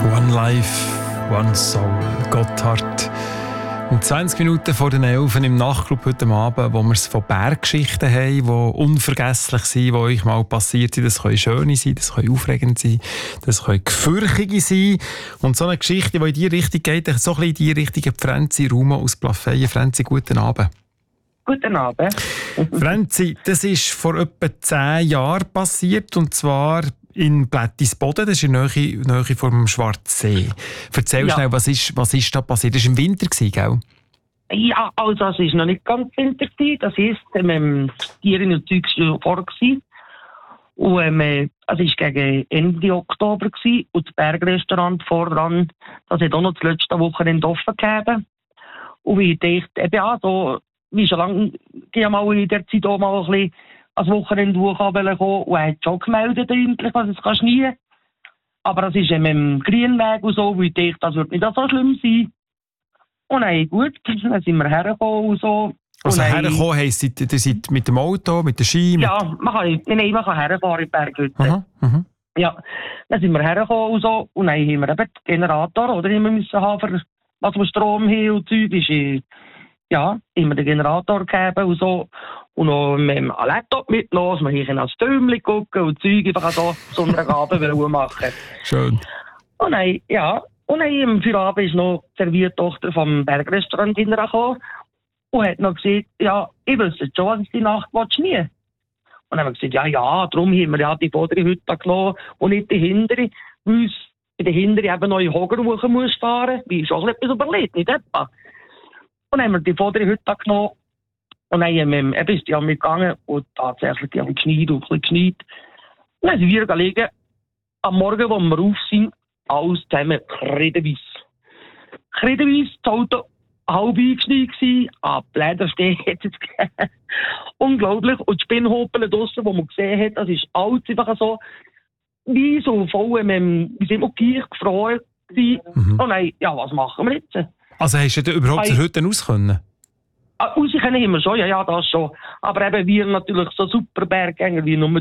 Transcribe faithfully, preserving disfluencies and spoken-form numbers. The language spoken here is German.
One Life, One Soul, Gotthard. Und zwanzig Minuten vor den elf im Nachtclub heute Abend, wo wir es von Berggeschichten haben, die unvergesslich sind, die euch mal passiert sind. Das können schöne sein, das können aufregend sein, das können gefürchtige sein. Und so eine Geschichte, die in die Richtung geht, so ein bisschen in die Richtung, Franzi Ruma aus Plafeyen. Franzi, guten Abend. Guten Abend. Franzi, das ist vor etwa zehn Jahren passiert, und zwar in Blättisboden, das ist in der Nähe, Nähe vom Schwarzsee. Erzähl Ja. schnell, was ist, was ist da passiert? Das war im Winter, gell? Ja, also es war noch nicht ganz Winter. Das heisst, ähm, die Tiere und Zeug waren vor. Gewesen. Und ähm, es war gegen Ende Oktober gewesen, und das Bergrestaurant voran, das hat auch noch das letzte Wochenende offen gegeben. Und ich dachte, eben, ja, so, wie schon lange, ich habe mal in der Zeit auch mal ein bisschen als Wochenende kommen und er hat schon gemeldet, eigentlich, was es kann schneien. Aber es ist eben im Grünweg und so, weil ich dachte, das wird nicht so schlimm sein. Und dann, gut, dann sind wir hergekommen und so. Also und dann, hergekommen heisst, ihr ihr seid mit dem Auto, mit der Ski? Mit... Ja, man kann, nein, man kann herfahren in die Berghütte. Aha, aha. Ja, dann sind wir hergekommen und so. Und dann haben wir eben den Generator, oder, immer müssen haben, für was wir Strom haben und Zeug. Ist, äh, ja, immer den Generator gegeben und so. Und noch mit dem Laptop mitgenommen, wir können als Türmchen gucken und Zeug einfach so Sonnabend machen. Schön. Und dann, ja, und dann im Feierabend ist noch die Serviertochter vom Bergrestaurant hintergekommen und hat noch gesagt, ja, ich wüsste schon, was ich die Nacht nie. Und dann haben wir gesagt, ja, ja, darum haben wir ja die vordere Hütte genommen und nicht die hintere, weil es bei der hintere eben noch in Hogerwuchen muss fahren, wie ich schon etwas überlegt, nicht etwa. Und dann haben wir die vordere Hütte genommen und dann haben wir, eben ist die mitgegangen und tatsächlich, die haben geschneit und ein bisschen geschneit. Und dann sind wir gelegen, am Morgen, wo wir auf sind, alles zusammen kredenweiss. Kredenweiss, das Auto halb eingeschneit gewesen, ah, Blädersteg hat es gegeben. Unglaublich. Und die Spinnhoppeln draussen, die man gesehen hat, das ist alles einfach so, wie so voll, wir sind auch gleich gefroren gewesen. Mhm. Und dann, ja, was machen wir jetzt? Also hast du überhaupt zur Hütte raus können? Ah, raus können wir schon, ja, ja, das schon. Aber eben wir natürlich so super Berggänger wie nur